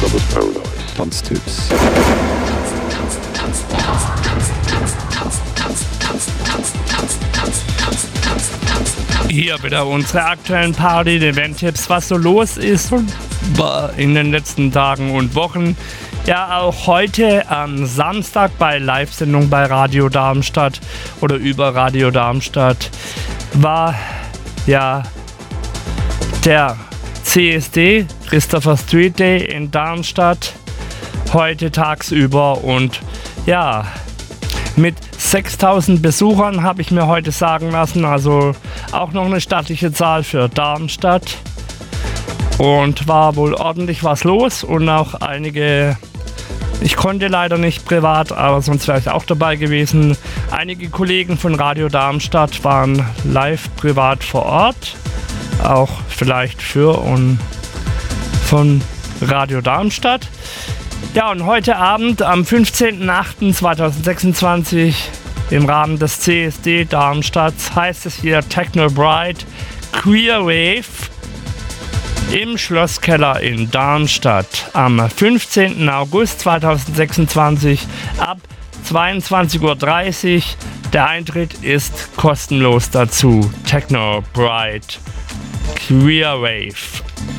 Clubbers Paradise. Tanztipps. Hier wieder unsere aktuellen Party, den Event-Tipps, was so los ist in den letzten Tagen und Wochen. Ja, auch heute am Samstag bei Live-Sendung bei Radio Darmstadt oder über Radio Darmstadt war ja der CSD, Christopher Street Day in Darmstadt, heute tagsüber und ja, mit 6000 Besuchern habe ich mir heute sagen lassen, also auch noch eine stattliche Zahl für Darmstadt und war wohl ordentlich was los und auch einige, ich konnte leider nicht privat, aber sonst wäre ich auch dabei gewesen, einige Kollegen von Radio Darmstadt waren live privat vor Ort, auch vielleicht für und von Radio Darmstadt. Ja, und heute Abend am 15.08.2026 im Rahmen des CSD Darmstadts heißt es hier Techno Bright Queer Wave im Schlosskeller in Darmstadt am 15. August 2026 ab 22:30 Uhr. Der Eintritt ist kostenlos dazu. Techno Bright Queer Wave.